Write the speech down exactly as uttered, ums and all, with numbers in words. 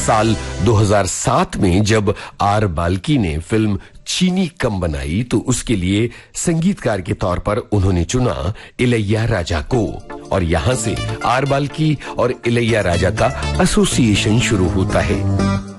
साल दो हज़ार सात में जब आर बाल्की ने फिल्म चीनी कम बनाई तो उसके लिए संगीतकार के तौर पर उन्होंने चुना इलैया राजा को, और यहां से आर बाल्की और इलैया राजा का एसोसिएशन शुरू होता है।